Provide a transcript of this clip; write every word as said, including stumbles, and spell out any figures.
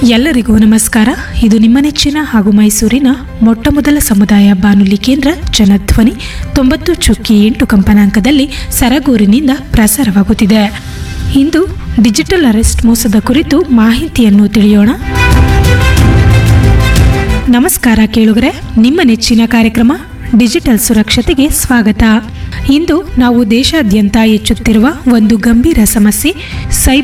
ಎಲ್ಲರಿಗೂ ನಮಸ್ಕಾರ. ಇದು ನಿಮ್ಮ ನೆಚ್ಚಿನ ಹಾಗೂ ಮೈಸೂರಿನ ಮೊಟ್ಟಮೊದಲ ಸಮುದಾಯ ಬಾನುಲಿ ಕೇಂದ್ರ ಜನಧ್ವನಿ ತೊಂಬತ್ತು ಚುಕ್ಕಿ ಎಂಟು ಕಂಪನಾಂಕದಲ್ಲಿ ಸರಗೂರಿನಿಂದ ಪ್ರಸಾರವಾಗುತ್ತಿದೆ. ಇಂದು ಡಿಜಿಟಲ್ ಅರೆಸ್ಟ್ ಮೋಸದ ಕುರಿತು ಮಾಹಿತಿಯನ್ನು ತಿಳಿಯೋಣ. ನಮಸ್ಕಾರ ಕೇಳುಗರೆ, ನಿಮ್ಮ ನೆಚ್ಚಿನ ಕಾರ್ಯಕ್ರಮ ಡಿಜಿಟಲ್ ಸುರಕ್ಷತೆಗೆ ಸ್ವಾಗತ. ಇಂದು ನಾವು ದೇಶಾದ್ಯಂತ ಹೆಚ್ಚುತ್ತಿರುವ ಒಂದು ಗಂಭೀರ ಸಮಸ್ಯೆ ಸೈಬರ್